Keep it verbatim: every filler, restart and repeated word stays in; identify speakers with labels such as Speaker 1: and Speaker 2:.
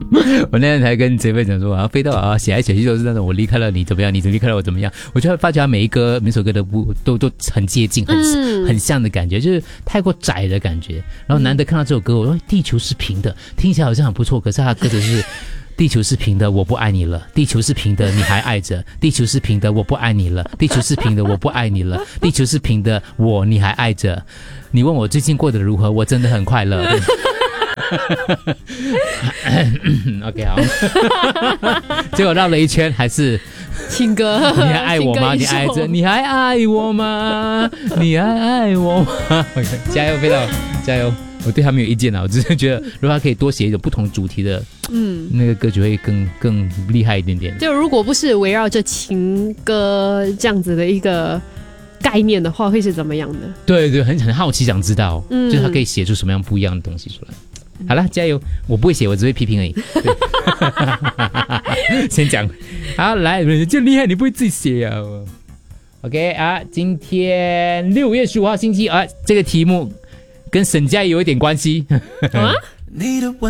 Speaker 1: 我那天才跟杰飞讲说啊，飞到啊写来写去都是那种我离开了你怎么样，你离开了我怎么样，我就会发觉他每一歌每首歌的不都都很接近，很、嗯、很像的感觉，就是太过窄的感觉。然后难得看到这首歌，我说地球是平的，听起来好像很不错，可是他的歌词是。地球是平的，我不爱你了。地球是平的，你还爱着。地球是平的，我不爱你了。地球是平的，我不爱你了。地球是平的，我你还爱着。你问我最近过得如何，我真的很快乐。OK 好，结果绕了一圈还是
Speaker 2: 情歌。
Speaker 1: 你还爱我吗？你爱着，你还爱我吗？你还爱我吗？加油，飞到，加油！我对他没有意见啊，我只是觉得如果他可以多写一种不同主题的，嗯，那个歌就会更更厉害一点点。
Speaker 2: 就如果不是围绕着情歌这样子的一个概念的话，会是怎么样的？
Speaker 1: 对对，很很好奇，想知道，嗯，就是他可以写出什么样不一样的东西出来。好了，加油！我不会写，我只会批评而已。先讲，好来，这厉害，你不会自己写啊 ？OK 啊，今天六月十五号星期二，这个题目跟沈佳宜有一点关系。啊